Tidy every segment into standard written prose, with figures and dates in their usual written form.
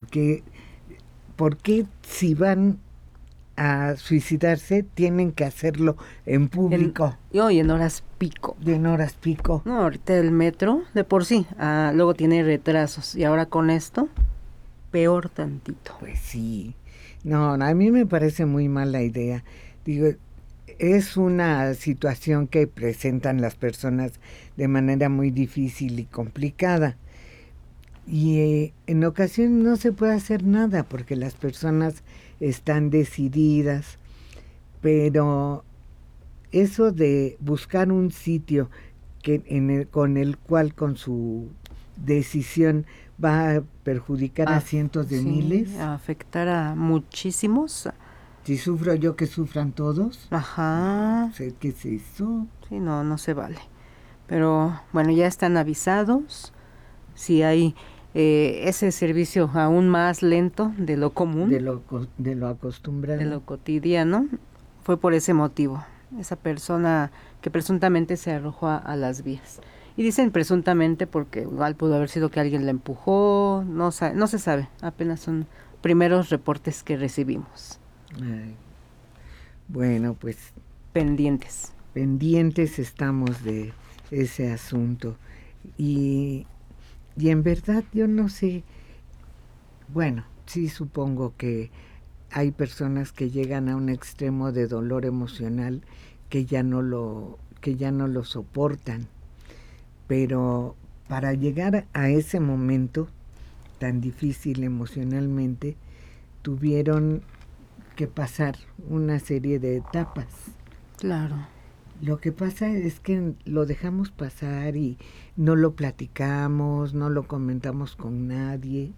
porque ¿por qué si van a suicidarse tienen que hacerlo en público? Y en horas pico. En horas pico. No, ahorita el metro, de por sí, luego tiene retrasos. Y ahora con esto, peor tantito. Pues sí. No, a mí me parece muy mala idea. Digo, es una situación que presentan las personas de manera muy difícil y complicada. Y en ocasiones no se puede hacer nada porque las personas están decididas, pero eso de buscar un sitio con el cual con su decisión va a perjudicar a cientos de miles. A afectar a muchísimos. Si sufro yo, que sufran todos. Ajá. No sé qué es eso. Sí, no se vale. Pero bueno, ya están avisados. Si hay ese servicio aún más lento de lo común, de lo acostumbrado, de lo cotidiano, fue por ese motivo. Esa persona que presuntamente se arrojó a las vías. Y dicen presuntamente porque igual pudo haber sido que alguien la empujó, no se sabe, apenas son primeros reportes que recibimos. Ay. Bueno, pues pendientes estamos de ese asunto. Y en verdad yo no sé, bueno, sí supongo que hay personas que llegan a un extremo de dolor emocional que ya no lo soportan, pero para llegar a ese momento tan difícil emocionalmente tuvieron que pasar una serie de etapas. Claro. Lo que pasa es que lo dejamos pasar y no lo platicamos, no lo comentamos con nadie.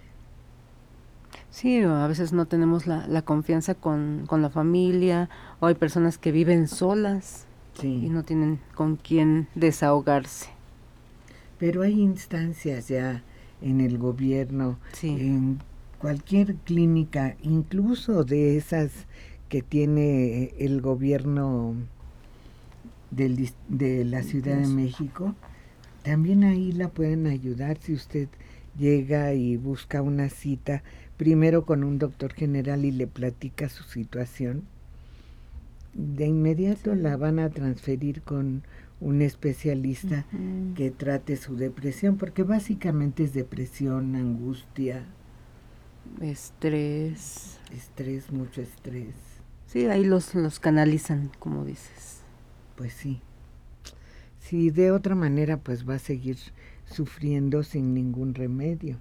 Sí, a veces no tenemos la confianza con la familia, o hay personas que viven solas, sí, y no tienen con quién desahogarse. Pero hay instancias ya en el gobierno, sí, en cualquier clínica, incluso de esas que tiene el gobierno de la Ciudad de México, también ahí la pueden ayudar si usted llega y busca una cita, primero con un doctor general y le platica su situación. De inmediato la van a transferir con un especialista que trate su depresión, porque básicamente es depresión, angustia, estrés, mucho estrés. Sí, ahí los canalizan, como dices. Pues sí. Si de otra manera, pues va a seguir sufriendo sin ningún remedio.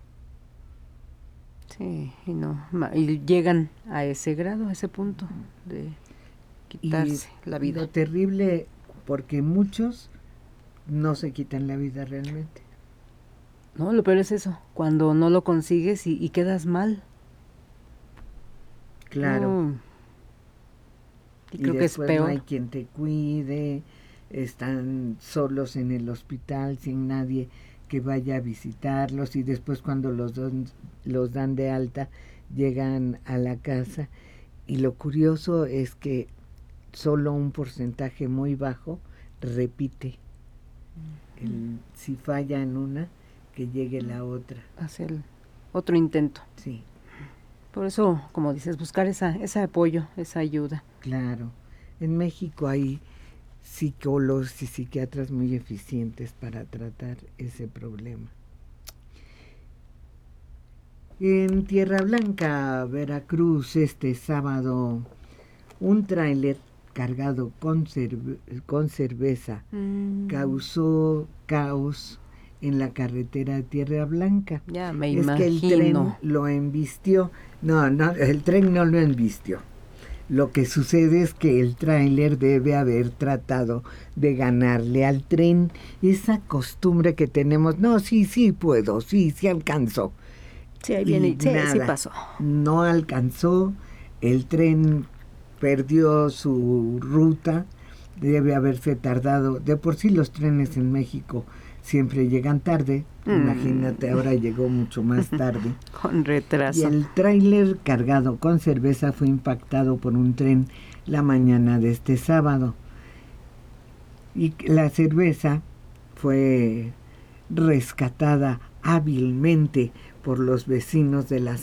Sí, y llegan a ese grado, a ese punto de quitarse la vida. Lo terrible, porque muchos no se quitan la vida realmente. No, lo peor es eso, cuando no lo consigues y quedas mal. Claro. Y creo que es peor. No hay quien te cuide, están solos en el hospital sin nadie que vaya a visitarlos, y después cuando los dan de alta llegan a la casa, y lo curioso es que solo un porcentaje muy bajo repite. Si falla en una, que llegue la otra. Hacer otro intento. Sí. Por eso, como dices, buscar ese apoyo, esa ayuda. Claro. En México hay psicólogos y psiquiatras muy eficientes para tratar ese problema. En Tierra Blanca, Veracruz, este sábado, un tráiler cargado con cerveza causó caos en la carretera de Tierra Blanca. Ya me imagino. Que el tren lo embistió. No, el tren no lo embistió. Lo que sucede es que el tráiler debe haber tratado de ganarle al tren. Esa costumbre que tenemos, no, sí puedo, sí alcanzó. Sí, ahí viene, sí pasó. No alcanzó, el tren perdió su ruta, debe haberse tardado. De por sí los trenes en México siempre llegan tarde, imagínate, ahora llegó mucho más tarde. Con retraso. Y el tráiler cargado con cerveza fue impactado por un tren la mañana de este sábado. Y la cerveza fue rescatada hábilmente por los vecinos de la